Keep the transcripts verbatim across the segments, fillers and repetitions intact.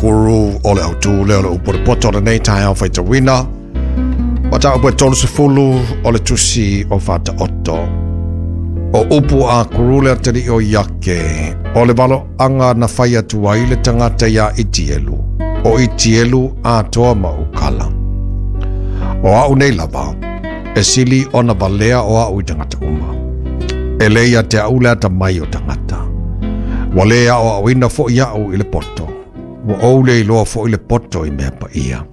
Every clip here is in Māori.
guru o le autu le o po poto nei tai o faita wina. O ta o tolu se fulu o le tusi o fata otto. O upu a guru le tari o yake. O le valo anga na faya tua i le tangata ya itielu. O itielu a toa maukala. O au nei lava. E sili o na valea o au i tangata uma. E leia te au lea ta mai o tangata. Wa lea o au ina fo ia au i le poto. Wa au le iloa fo i le poto i mea pa ia.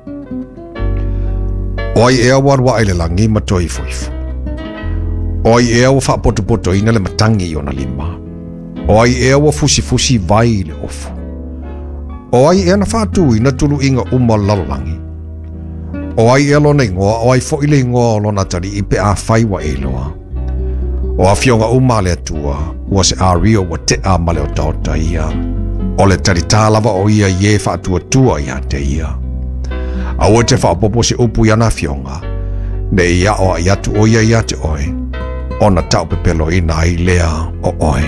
O ai ea warwa i le langi matoi foifu. O ai ea wa fa poto poto ina le matangi i ona lima. O ai ea wa fusi fusi vai i le ofu. O ai ea na fatu ina tulu inga uma lalolangi. O ai ea lona ingoa o ai fo i le ingoa o lona tari i pe a fai wa e loa. O a fionga uma le atua, ua se a rio wa te a male o taota ia. O le tarita lava o ia ye fa atua tua ia te ia. A ua te fa popo se upu yana fionga, ne ia o a iatu o ia ia te oe, o na tau pepelo ina ai lea o oe.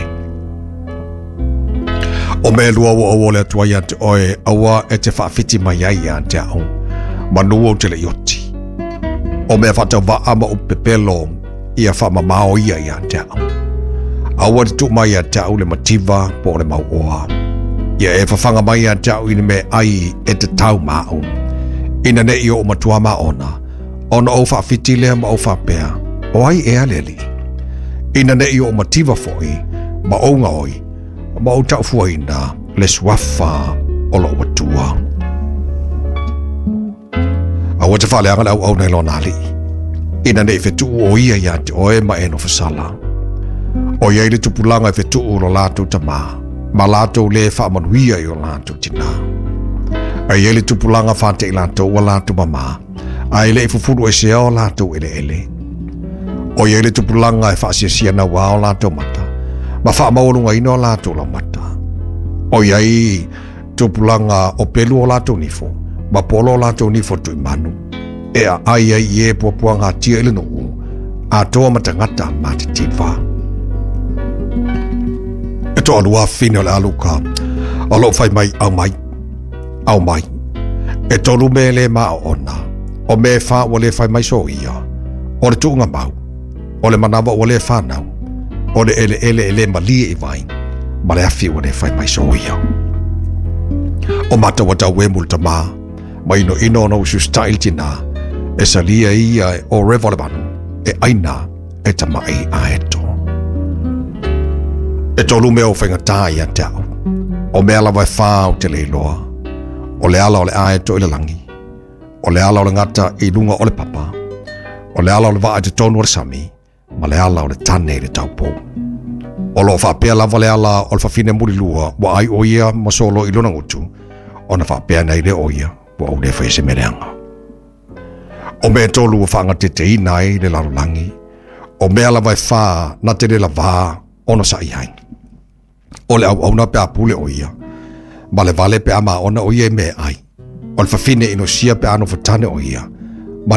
O me lua wa o le atua ia te oe, a ua e te fa fiti mai ai ia te au, manua o te le ioti. O me fa tau va ama o pepelo, ia fa mamao ia ia te au. Awa te tu mai ia te au le mativa po le mau oa. Ia e fafanga mai ia te au ina me ai e te tau mau. Ina ne i o matua ma ona. Ona o fa fiti lea ma o fa pea. O ai e aleli. Ina ne i o mativa foi. Ma o ngoi. Ma o tau fuaina le swafa o lo matua. Awa te fale anga au au nei lo nali. Ina nei fetu o ia ia te oe ma eno fasala. O ia ile tupulanga e fetu o lo lato tama. Ma lato le fa manuia i o lato tina. A ia ile tupulanga fa te lato o lato mama. A ile e fufuru e sea o lato ele ele. O ia ile tupulanga e fa sia sia na wa o lato mata. Ma fa maolunga ino o lato la mata. O ia i tupulanga o pelu o lato nifo. Ma polo o lato nifo tu imanu. E a ai ai e popua ngā tia ili nuu, a toa matangata ma te tiva. E toa lua fine o le aluka, o lo fai mai au mai, au mai. E tolu me le ma o ona, o me fa o le fai mai so ia, o le tuunga mau, o le manawa o le whanau, o le ele ele ele malia i vai, ma le afi o le fai mai so ia. O mata wata we multa ma, ma ino ino no su style tina, e salia ia o revolvanu, e aina e tamai a eto. E tolu mea o whaingatā ia tau, o mea lawa e whā o te leiloa, o le ala o le a eto i le langi, o le ala o le ngata i lunga o le papa, o le ala o le waa te tonu o le sami, ma le ala o le tane i le taupo. O lo whapea lava le ala o le whawhine muri lua, wa ai o ia masolo i luna ngutu, o na whapea nei le o ia, wa au le whaise mereanga. O mea tolu o whaanga te te inai le larolangi. O mea la vai wha na te le la vā ono sa iai. O le au au na pea pule o ia. Ma le vale pea ma ona o ia me ai. O le whawhine ino sia pea ano whatane o ia.